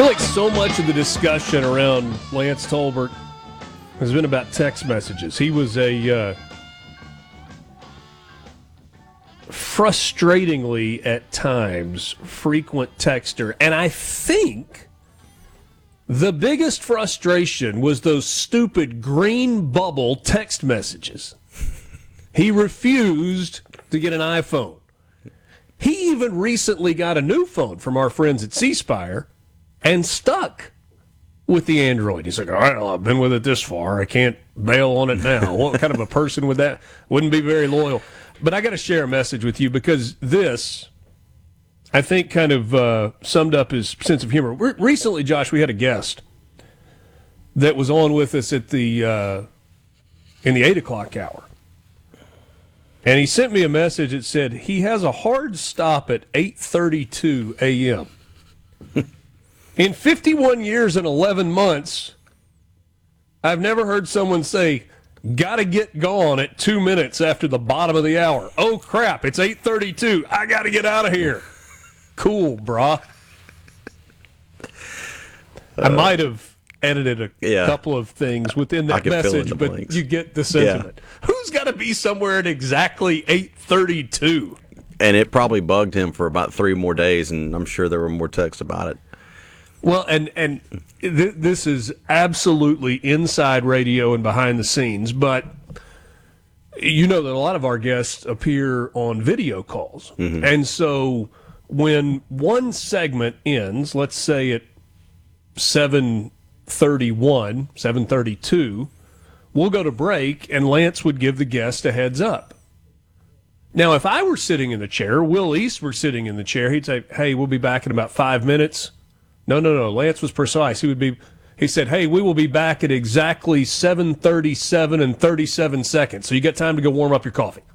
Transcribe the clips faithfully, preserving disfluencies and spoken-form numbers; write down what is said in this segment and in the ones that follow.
feel like so much of the discussion around Lance Tolbert has been about text messages. He was a uh, frustratingly, at times, frequent texter. And I think the biggest frustration was those stupid green bubble text messages. He refused to get an iPhone. He even recently got a new phone from our friends at C Spire and stuck with the Android. He's like, all right, well, I've been with it this far. I can't bail on it now. What kind of a person would that? Wouldn't be very loyal. But I got to share a message with you because this, I think, kind of uh, summed up his sense of humor. Re- recently, Josh, we had a guest that was on with us at the uh, in the eight o'clock hour. And he sent me a message that said he has a hard stop at eight thirty-two a.m. In fifty-one years and eleven months, I've never heard someone say, gotta get gone at two minutes after the bottom of the hour. Oh, crap, it's eight thirty-two. I gotta get out of here. Cool, brah. Uh, I might have edited a yeah. couple of things within that message, but blanks. You get the sentiment. Yeah. Who's got to be somewhere at exactly eight thirty-two? And it probably bugged him for about three more days, and I'm sure there were more texts about it. Well, and and th- this is absolutely inside radio and behind the scenes, but you know that a lot of our guests appear on video calls. Mm-hmm. And so when one segment ends, let's say at seven thirty-one, seven thirty-two, we'll go to break, and Lance would give the guest a heads up. Now, if I were sitting in the chair, Will East were sitting in the chair, he'd say, hey, we'll be back in about five minutes. No, no, no. Lance was precise. He would be. He said, hey, we will be back at exactly seven thirty-seven and thirty-seven seconds. So you got time to go warm up your coffee.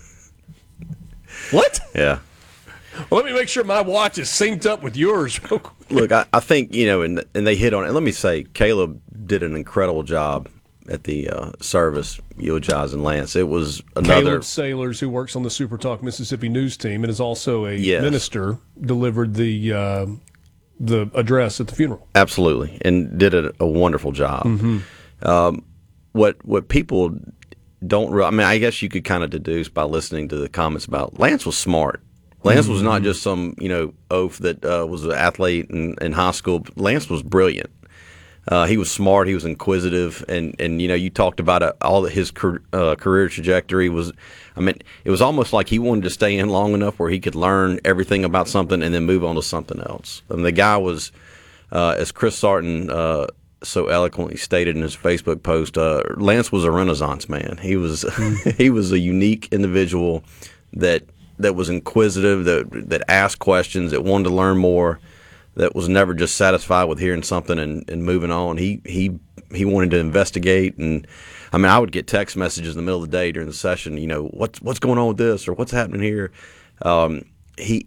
What? Yeah. Well, let me make sure my watch is synced up with yours. Look, I, I think, you know, and, and they hit on it. And let me say, Caleb did an incredible job at the uh, service, eulogizing Lance. It was another. Caleb Sailors, who works on the Super Talk Mississippi news team and is also a yes. minister, delivered the uh, the address at the funeral. Absolutely, and did a, a wonderful job. Mm-hmm. Um, what what people don't re- I mean, I guess you could kind of deduce by listening to the comments about Lance was smart. Lance mm-hmm. was not just some, you know, oaf that uh, was an athlete in, in high school. Lance was brilliant. Uh, he was smart. He was inquisitive, and, and you know, you talked about uh, all that his car, uh, career trajectory was. I mean, it was almost like he wanted to stay in long enough where he could learn everything about something and then move on to something else. I mean, the guy was, uh, as Chris Sarton uh, so eloquently stated in his Facebook post, uh, Lance was a Renaissance man. He was mm. he was a unique individual that that was inquisitive, that that asked questions, that wanted to learn more, that was never just satisfied with hearing something and, and moving on. He he he wanted to investigate, and I mean, I would get text messages in the middle of the day during the session. You know, what's what's going on with this, or what's happening here. Um, he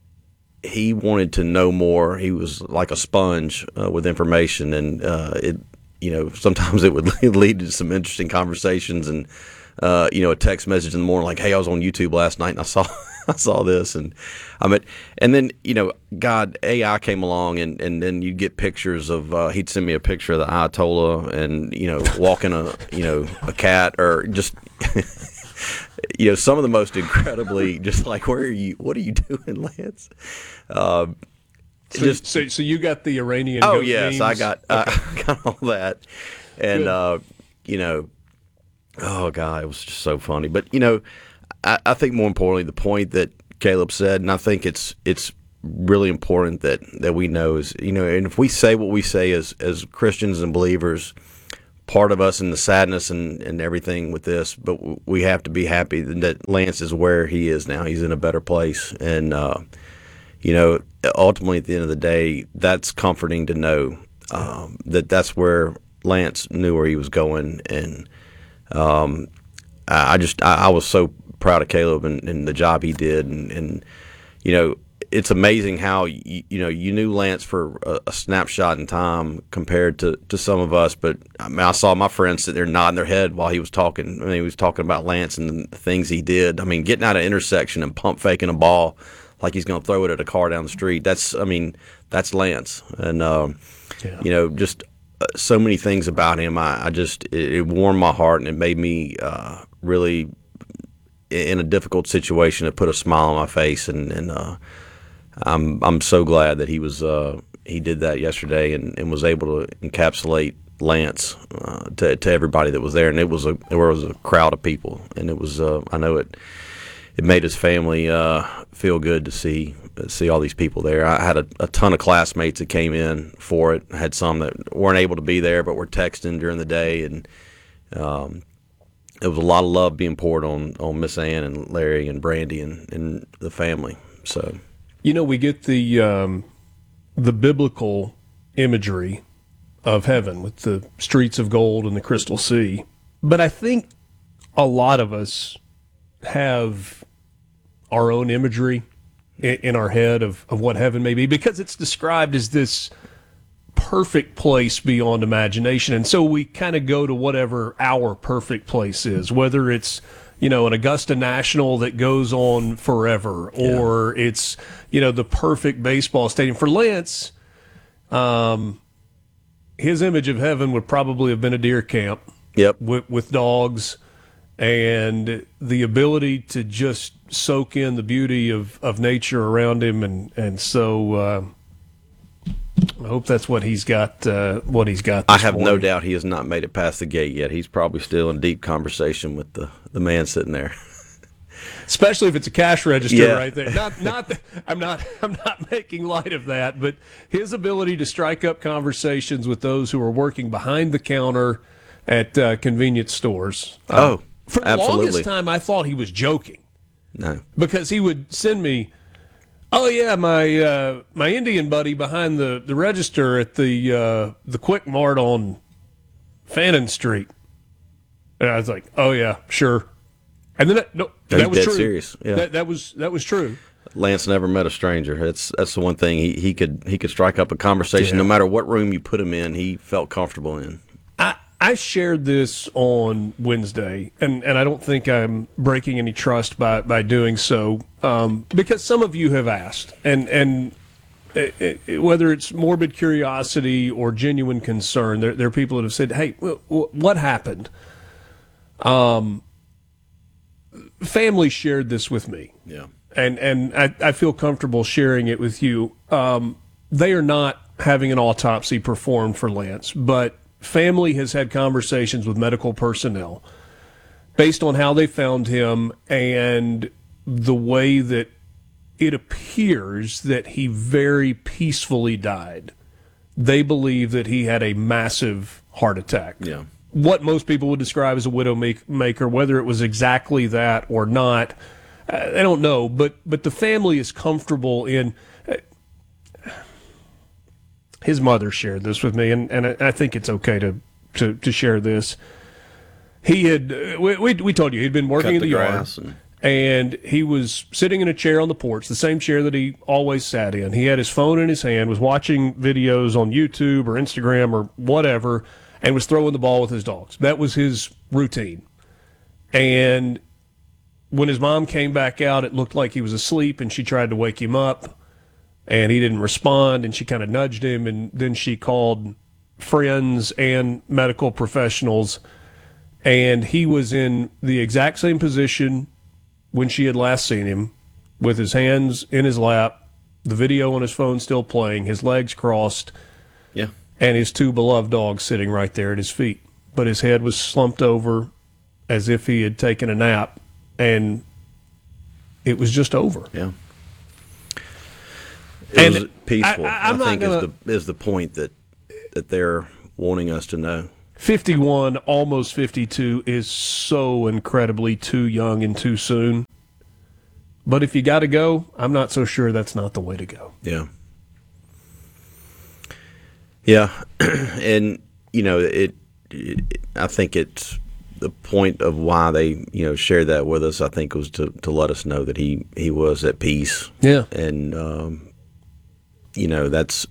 he wanted to know more. He was like a sponge uh, with information, and uh, it you know sometimes it would lead to some interesting conversations and. Uh, you know, a text message in the morning like, "Hey, I was on YouTube last night and I saw I saw this," and I mean, and then you know, God, A I came along, and, and then you'd get pictures of. Uh, he'd send me a picture of the Ayatollah, and you know, walking a you know a cat, or just you know, some of the most incredibly just like, where are you? What are you doing, Lance? Uh, so, just so, so you got the Iranian. Oh goat yes, memes? I got okay. I got all that, and uh, you know. Oh, God, it was just so funny. But, you know, I, I think more importantly, the point that Caleb said, and I think it's it's really important that, that we know is, you know, and if we say what we say as, as Christians and believers, part of us in the sadness and, and everything with this, but we have to be happy that Lance is where he is now. He's in a better place. And, uh, you know, ultimately at the end of the day, that's comforting to know um, that that's where Lance knew where he was going. And, Um, I just I, I was so proud of Caleb and, and the job he did, and, and you know it's amazing how you, you know you knew Lance for a, a snapshot in time compared to, to some of us. But I mean, I saw my friends sit there nodding their head while he was talking. I mean, he was talking about Lance and the things he did. I mean, getting out of an intersection and pump faking a ball like he's going to throw it at a car down the street. That's, I mean, that's Lance. And, um, yeah. you know, just uh, so many things about him. I, I just, it, it warmed my heart, and it made me uh, really, in a difficult situation, it put a smile on my face. And, and uh, I'm I'm so glad that he was uh, he did that yesterday and, and was able to encapsulate Lance uh, to to everybody that was there. And it was a there was a crowd of people, and it was uh, I know it it made his family uh, feel good to see see all these people there. I had a, a ton of classmates that came in for it. I had some that weren't able to be there but were texting during the day, and um, it was a lot of love being poured on on Miss Ann and Larry and Brandy and, and the family. So, you know, we get the um, the biblical imagery of heaven with the streets of gold and the crystal sea, but I think a lot of us have our own imagery in, in our head of, of what heaven may be, because it's described as this perfect place beyond imagination. And so we kind of go to whatever our perfect place is, whether it's, you know, an Augusta National that goes on forever, or yeah. it's, you know, the perfect baseball stadium. For Lance, um, his image of heaven would probably have been a deer camp. Yep. with, with dogs, and the ability to just soak in the beauty of, of nature around him. And, and so, uh, I hope that's what he's got. Uh, what he's got. This I have morning. no doubt he has not made it past the gate yet. He's probably still in deep conversation with the, the man sitting there. Especially if it's a cash register yeah. right there. Not, not. That, I'm not. I'm not making light of that, but his ability to strike up conversations with those who are working behind the counter at uh, convenience stores. Uh, oh, for the absolutely. longest time, I thought he was joking. No, because he would send me. Oh yeah, my uh, my Indian buddy behind the, the register at the uh, the Quick Mart on Fannin Street. And I was like, oh yeah, sure. And then that, no, no that was dead true. Serious. Yeah. That, that was that was true. Lance never met a stranger. That's that's the one thing he, he could he could strike up a conversation yeah. no matter what room you put him in. He felt comfortable in. I I shared this on Wednesday, and, and I don't think I'm breaking any trust by, by doing so, um, because some of you have asked, and and it, it, whether it's morbid curiosity or genuine concern, there, there are people that have said, hey, w- w- what happened? Um, family shared this with me. Yeah. And, and I, I feel comfortable sharing it with you. Um, they are not having an autopsy performed for Lance, but family has had conversations with medical personnel based on how they found him and the way that it appears that he very peacefully died. They believe that he had a massive heart attack. Yeah. What most people would describe as a widow maker, whether it was exactly that or not, I don't know. But but the family is comfortable in. His mother shared this with me, and, and I think it's okay to, to, to share this. He had, we, we, we told you, he'd been working Cut in the, the yard, and... and he was sitting in a chair on the porch, the same chair that he always sat in. He had his phone in his hand, was watching videos on YouTube or Instagram or whatever, and was throwing the ball with his dogs. That was his routine. And when his mom came back out, it looked like he was asleep, and she tried to wake him up. And he didn't respond, and she kind of nudged him, and then she called friends and medical professionals, and he was in the exact same position when she had last seen him, with his hands in his lap, the video on his phone still playing, his legs crossed, yeah, and his two beloved dogs sitting right there at his feet. But his head was slumped over as if he had taken a nap, and it was just over. Yeah. It and was peaceful. I, I, I think gonna, is the is the point that that they're wanting us to know. fifty-one, almost fifty-two, is so incredibly too young and too soon. But if you got to go, I'm not so sure that's not the way to go. Yeah. Yeah, and you know it, it. I think it's the point of why they you know shared that with us. I think was to, to let us know that he, he was at peace. Yeah, and. Um, You know, that's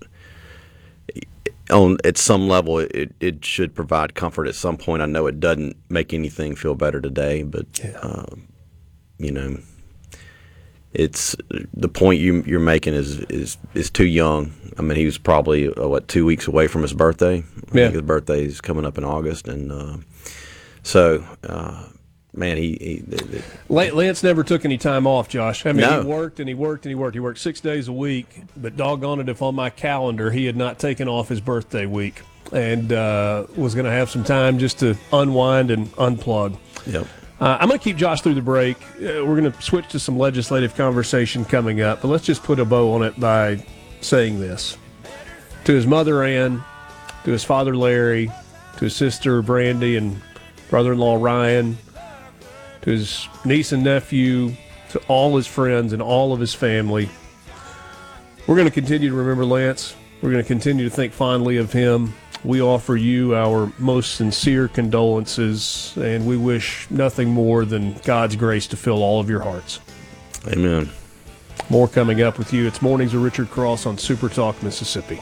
on at some level. It, it should provide comfort at some point. I know it doesn't make anything feel better today, but yeah. um, you know, it's the point you, you're making is, is is too young. I mean, he was probably uh, what two weeks away from his birthday. I Yeah. think his birthday is coming up in August, and uh, so uh, man, he, he the, the, Lance never took any time off, Josh. I mean, No. he worked and he worked and he worked. He worked six days a week, but doggone it if on my calendar he had not taken off his birthday week and uh, was going to have some time just to unwind and unplug. Yep. Uh, I'm going to keep Josh through the break. Uh, we're going to switch to some legislative conversation coming up, but let's just put a bow on it by saying this. To his mother, Ann, to his father, Larry, to his sister, Brandy, and brother-in-law, Ryan, to his niece and nephew, to all his friends and all of his family, we're going to continue to remember Lance. We're going to continue to think fondly of him. We offer you our most sincere condolences, and we wish nothing more than God's grace to fill all of your hearts. Amen. More coming up with you. It's Mornings with Richard Cross on Super Talk Mississippi.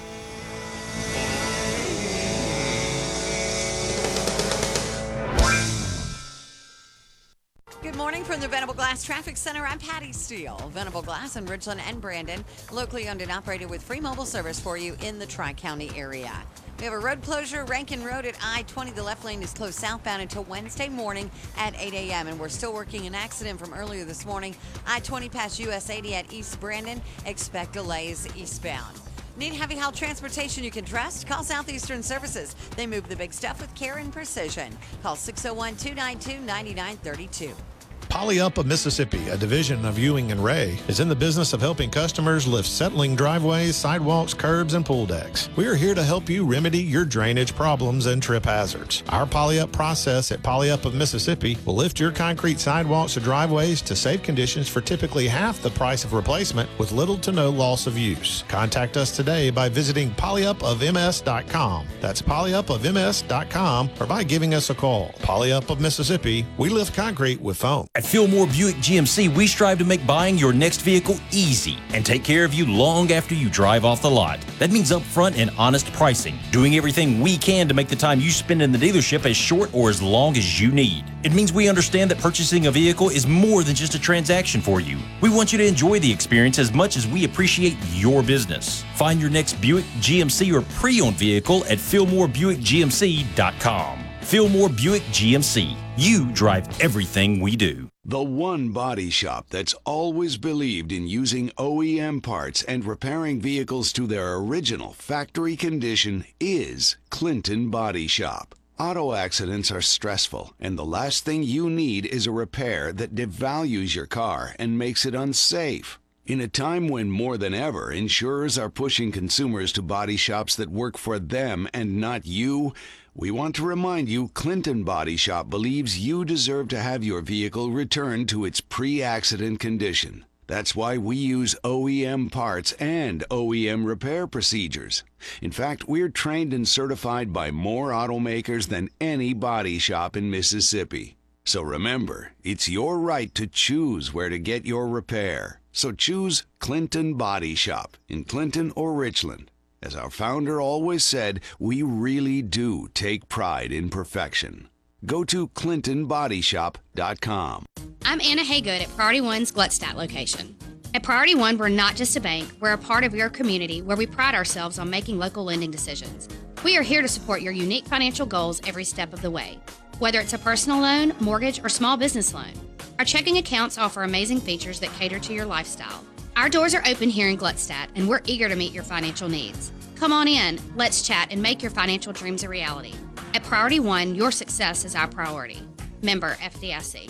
Good morning from the Venable Glass Traffic Center. I'm Patty Steele. Venable Glass in Ridgeland and Brandon, locally owned and operated with free mobile service for you in the Tri-County area. We have a road closure. Rankin Road at I twenty. The left lane is closed southbound until Wednesday morning at eight a.m. And we're still working an accident from earlier this morning. I twenty past U S eighty at East Brandon. Expect delays eastbound. Need heavy haul transportation you can trust? Call Southeastern Services. They move the big stuff with care and precision. Call six oh one, two nine two, nine nine three two. Poly-Up of Mississippi, a division of Ewing and Ray, is in the business of helping customers lift settling driveways, sidewalks, curbs, and pool decks. We are here to help you remedy your drainage problems and trip hazards. Our Poly-Up process at Poly-Up of Mississippi will lift your concrete sidewalks or driveways to safe conditions for typically half the price of replacement with little to no loss of use. Contact us today by visiting poly up of m s dot com. That's poly up of m s dot com, or by giving us a call. Poly-Up of Mississippi, we lift concrete with foam. At Fillmore Buick G M C, we strive to make buying your next vehicle easy and take care of you long after you drive off the lot. That means upfront and honest pricing, doing everything we can to make the time you spend in the dealership as short or as long as you need. It means we understand that purchasing a vehicle is more than just a transaction for you. We want you to enjoy the experience as much as we appreciate your business. Find your next Buick, G M C, or pre-owned vehicle at fillmore buick g m c dot com. Fillmore Buick G M C. You drive everything we do. The one body shop that's always believed in using O E M parts and repairing vehicles to their original factory condition is Clinton Body Shop. Auto accidents are stressful, and the last thing you need is a repair that devalues your car and makes it unsafe. In a time when more than ever insurers are pushing consumers to body shops that work for them and not you, we want to remind you Clinton Body Shop believes you deserve to have your vehicle returned to its pre-accident condition. That's why we use O E M parts and O E M repair procedures. In fact, we're trained and certified by more automakers than any body shop in Mississippi. So remember, it's your right to choose where to get your repair. So choose Clinton Body Shop in Clinton or Richland. As our founder always said, we really do take pride in perfection. Go to clinton body shop dot com. I'm Anna Haygood at Priority One's Gluckstadt location. At Priority One, we're not just a bank, we're a part of your community where we pride ourselves on making local lending decisions. We are here to support your unique financial goals every step of the way, whether it's a personal loan, mortgage, or small business loan. Our checking accounts offer amazing features that cater to your lifestyle. Our doors are open here in Gluckstadt, and we're eager to meet your financial needs. Come on in, let's chat, and make your financial dreams a reality. At Priority One, your success is our priority. Member F D I C.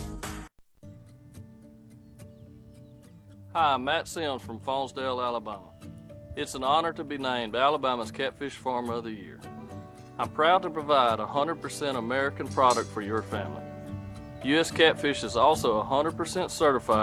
Hi, I'm Matt Sims from Faunsdale, Alabama. It's an honor to be named Alabama's Catfish Farmer of the Year. I'm proud to provide a one hundred percent American product for your family. U S Catfish is also one hundred percent certified